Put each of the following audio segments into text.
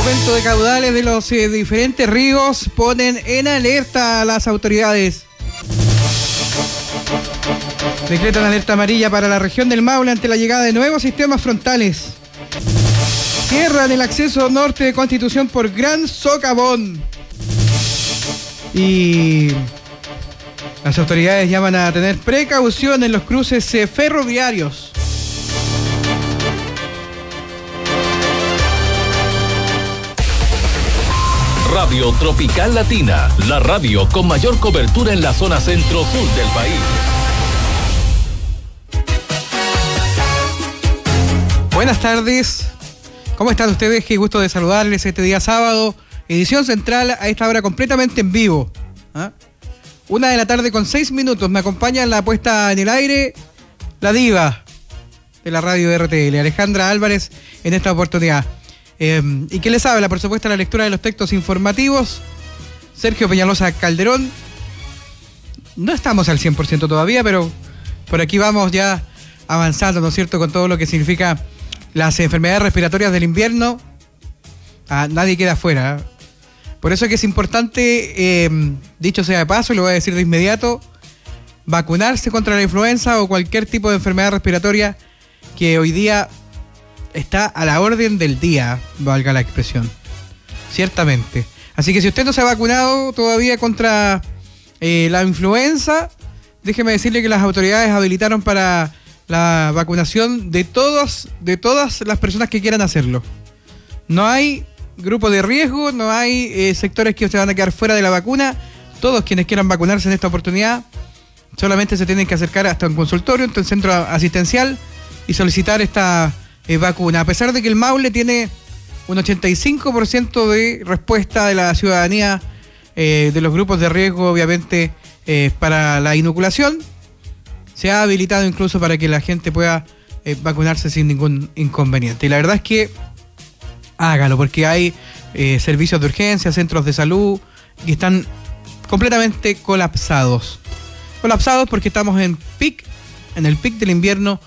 Aumento de caudales de los diferentes ríos ponen en alerta a las autoridades. Decretan alerta amarilla para la región del Maule ante la llegada de nuevos sistemas frontales. Cierran el acceso norte de Constitución por Gran Socavón. Y las autoridades llaman a tener precaución en los cruces ferroviarios. Radio Tropical Latina, la radio con mayor cobertura en la zona centro-sur del país. Buenas tardes, ¿cómo están ustedes? Qué gusto de saludarles este día sábado, edición central a esta hora completamente en vivo. 1:00 con 6 minutos, me acompaña en la puesta en el aire la diva de la radio RTL, Alejandra Álvarez, en esta oportunidad. Y que les habla, por supuesto, la lectura de los textos informativos, Sergio Peñalosa Calderón. No estamos al 100% todavía, pero por aquí vamos ya avanzando, ¿no es cierto?, con todo lo que significa las enfermedades respiratorias del invierno. Nadie queda afuera. Por eso es que es importante, dicho sea de paso, y lo voy a decir de inmediato, vacunarse contra la influenza o cualquier tipo de enfermedad respiratoria que hoy día está a la orden del día, valga la expresión. Ciertamente. Así que si usted no se ha vacunado todavía contra la influenza, déjeme decirle que las autoridades habilitaron para la vacunación de todas las personas que quieran hacerlo. No hay grupo de riesgo, no hay sectores que se van a quedar fuera de la vacuna. Todos quienes quieran vacunarse en esta oportunidad solamente se tienen que acercar hasta un consultorio, hasta un centro asistencial y solicitar esta vacuna. A pesar de que el Maule tiene un 85% de respuesta de la ciudadanía de los grupos de riesgo, obviamente, para la inoculación, se ha habilitado incluso para que la gente pueda vacunarse sin ningún inconveniente. Y la verdad es que hágalo, porque hay servicios de urgencia, centros de salud, que están completamente colapsados. Colapsados porque estamos en el pic del invierno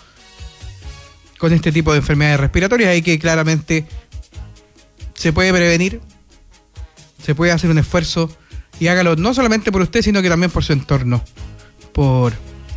con este tipo de enfermedades respiratorias, y que claramente se puede prevenir, se puede hacer un esfuerzo, y hágalo no solamente por usted, sino que también por su entorno, por